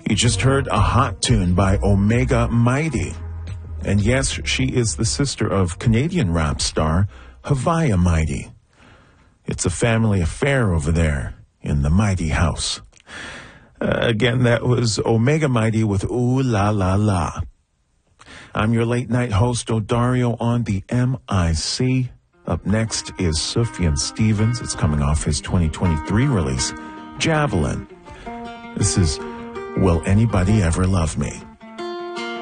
You just heard a hot tune by Omega Mighty. And yes, she is the sister of Canadian rap star Havaya Mighty. It's a family affair over there in the Mighty House. Again, that was Omega Mighty with Ooh La La La. I'm your late night host, Odario, on the MIC. Up next is Sufjan Stevens. It's coming off his 2023 release, Javelin. This is Will Anybody Ever Love Me?